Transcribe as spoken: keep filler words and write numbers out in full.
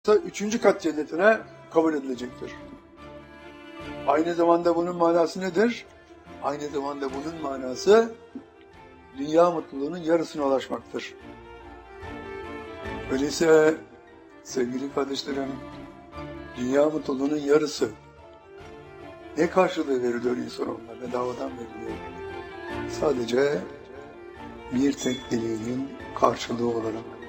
üçüncü kat cennetine kabul edilecektir. Aynı zamanda bunun manası nedir? Aynı zamanda bunun manası dünya mutluluğunun yarısına ulaşmaktır. Öyleyse sevgili kardeşlerim, dünya mutluluğunun yarısı ne karşılığı veriliyor insanoğluna? Bedavadan veriliyor. Sadece bir tek dileğinin karşılığı olarak.